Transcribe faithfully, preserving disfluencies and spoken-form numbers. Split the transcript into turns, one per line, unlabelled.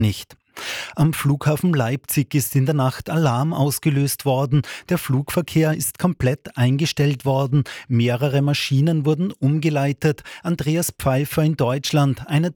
nicht. Am Flughafen Leipzig ist in der Nacht Alarm ausgelöst worden. Der Flugverkehr ist komplett eingestellt worden. Mehrere Maschinen wurden umgeleitet. Andreas Pfeiffer in Deutschland. Eine